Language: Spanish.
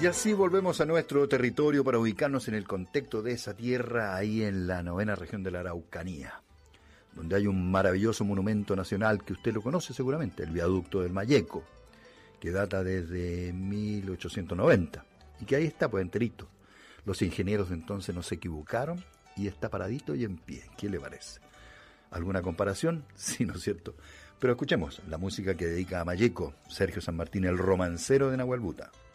Y así volvemos a nuestro territorio para ubicarnos en el contexto de esa tierra, ahí en la 9ª región de la Araucanía, donde hay un maravilloso monumento nacional que usted lo conoce seguramente, el Viaducto del Mayeco, que data desde 1890, y que ahí está pues enterito. Los ingenieros de entonces no se equivocaron y está paradito y en pie. ¿Qué le parece? ¿Alguna comparación? Sí, ¿no es cierto? Pero escuchemos la música que dedica a Mayeco, Sergio San Martín, el romancero de Nahuelbuta.